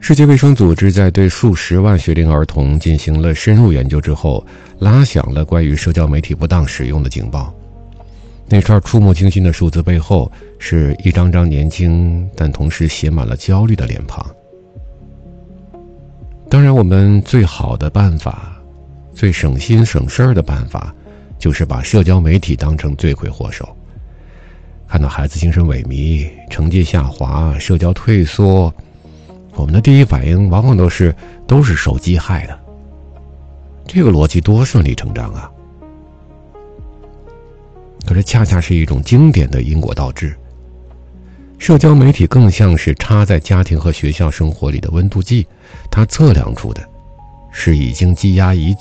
世界卫生组织在对数十万学龄儿童进行了深入研究之后，拉响了关于社交媒体不当使用的警报。那串触目惊心的数字背后，是一张张年轻但同时写满了焦虑的脸庞。当然，我们最好的办法，最省心省事儿的办法，就是把社交媒体当成罪魁祸首。看到孩子精神萎靡、成绩下滑、社交退缩，我们的第一反应往往都是手机害的。这个逻辑多顺理成章啊！可是恰恰是一种经典的因果倒置。社交媒体更像是插在家庭和学校生活里的温度计，它测量出的是已经积压已久